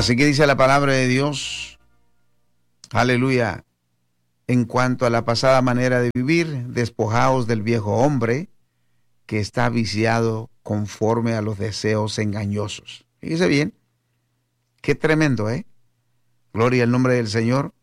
Así que dice la palabra de Dios, aleluya, en cuanto a la pasada manera de vivir, despojaos del viejo hombre que está viciado conforme a los deseos engañosos. Fíjese bien, qué tremendo, ¿eh? Gloria al nombre del Señor.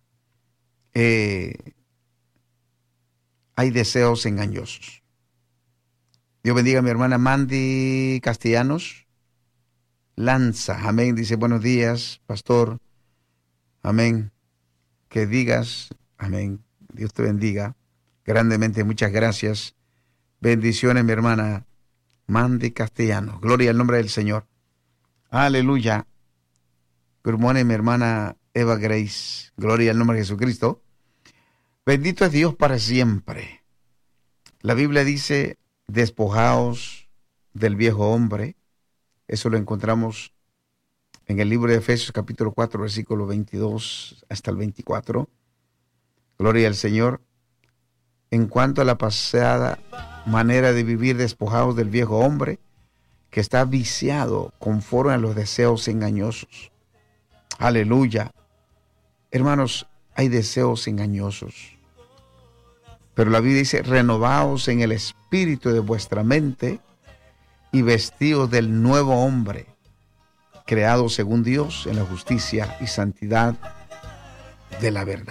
Hay deseos engañosos. Dios bendiga a mi hermana Mandy Castellanos Lanza. Amén. Dice, buenos días, pastor. Amén. Que digas, amén. Dios te bendiga grandemente. Muchas gracias. Bendiciones, mi hermana Mandy Castellanos. Gloria al nombre del Señor. Aleluya. Good morning, mi hermana Eva Grace. Gloria al nombre de Jesucristo. Bendito es Dios para siempre. La Biblia dice, despojaos del viejo hombre. Eso lo encontramos en el libro de Efesios capítulo 4, versículo 22 hasta el 24. Gloria al Señor. En cuanto a la pasada manera de vivir, despojados del viejo hombre que está viciado conforme a los deseos engañosos. Aleluya. Hermanos, hay deseos engañosos. Pero la Biblia dice, renovaos en el espíritu de vuestra mente y vestidos del nuevo hombre, creado según Dios en la justicia y santidad de la verdad.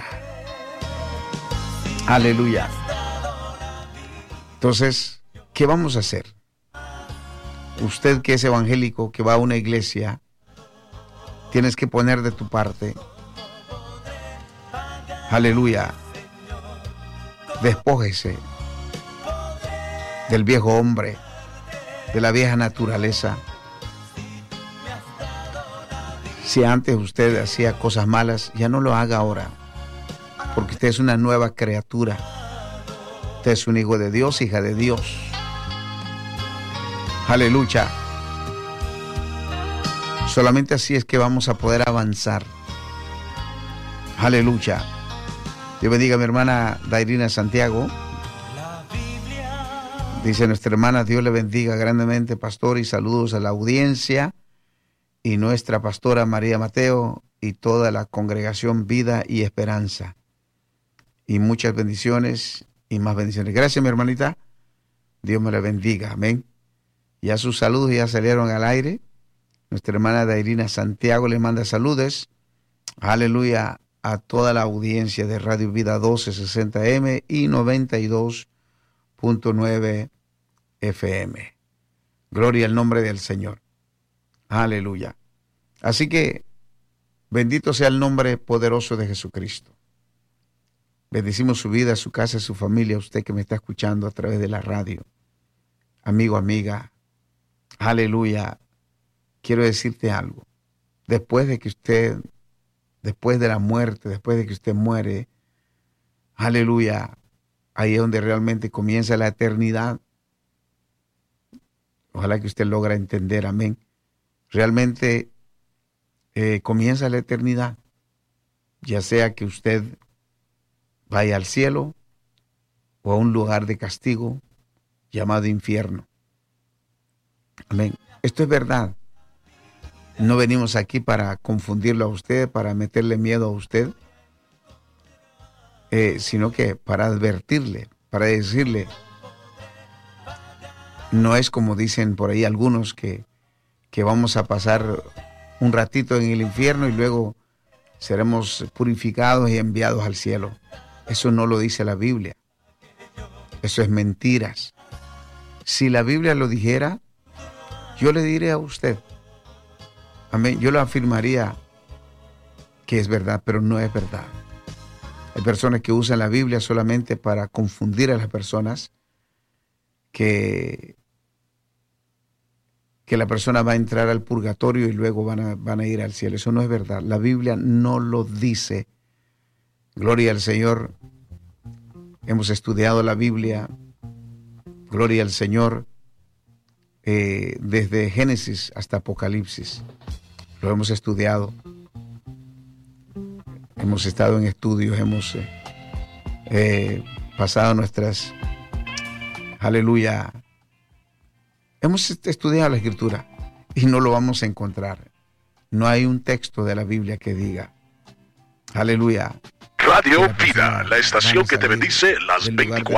Aleluya. Entonces, ¿qué vamos a hacer? Usted que es evangélico, que va a una iglesia, tienes que poner de tu parte. Aleluya. Despójese del viejo hombre, de la vieja naturaleza. Si antes usted hacía cosas malas, ya no lo haga ahora, porque usted es una nueva criatura. Usted es un hijo de Dios, hija de Dios. Aleluya. Solamente así es que vamos a poder avanzar. Aleluya. Dios bendiga a mi hermana Dairina Santiago. Dice nuestra hermana, Dios le bendiga grandemente, pastor, y saludos a la audiencia y nuestra pastora María Mateo y toda la congregación Vida y Esperanza. Y muchas bendiciones y más bendiciones. Gracias, mi hermanita. Dios me la bendiga. Amén. Ya sus saludos ya salieron al aire. Nuestra hermana Dairina Santiago le manda saludos. Aleluya. A toda la audiencia de Radio Vida 1260M y 92.9 FM. Gloria al nombre del Señor. Aleluya. Así que bendito sea el nombre poderoso de Jesucristo. Bendecimos su vida, su casa, su familia, usted que me está escuchando a través de la radio. Amigo, amiga. Aleluya. Quiero decirte algo. Después de la muerte, después de que usted muere, aleluya, ahí es donde realmente comienza la eternidad. Ojalá que usted logre entender, amén. Realmente comienza la eternidad, ya sea que usted vaya al cielo o a un lugar de castigo llamado infierno. Amén. Esto es verdad. No venimos aquí para confundirlo a usted, para meterle miedo a usted, sino que para advertirle, para decirle, no es como dicen por ahí algunos que vamos a pasar un ratito en el infierno y luego seremos purificados y enviados al cielo. Eso no lo dice la Biblia. Eso es mentiras. Si la Biblia lo dijera, yo le diré a usted, amén, yo lo afirmaría que es verdad, pero no es verdad. Hay personas que usan la Biblia solamente para confundir a las personas, que la persona va a entrar al purgatorio y luego van a ir al cielo. Eso no es verdad. La Biblia no lo dice. Gloria al Señor. Hemos estudiado la Biblia. Gloria al Señor. Desde Génesis hasta Apocalipsis. Lo hemos estudiado. Hemos estado en estudios. Hemos pasado nuestras... Aleluya. Hemos estudiado la Escritura y no lo vamos a encontrar No hay un texto de la Biblia que diga. Aleluya. Radio Vida, la estación que te bendice las 24